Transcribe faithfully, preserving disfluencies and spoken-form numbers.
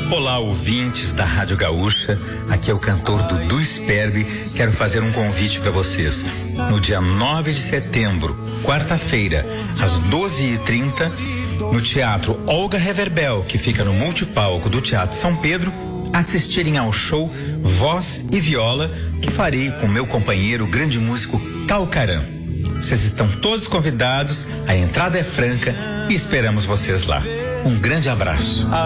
Olá, ouvintes da Rádio Gaúcha, aqui é o cantor Dudu Sperbi. Quero fazer um convite para vocês. No dia nove de setembro, quarta-feira, às doze e trinta, no Teatro Olga Reverbel, que fica no multipalco do Teatro São Pedro, assistirem ao show Voz e Viola, que farei com meu companheiro, o grande músico Calcaram. Vocês estão todos convidados, a entrada é franca e esperamos vocês lá. Um grande abraço.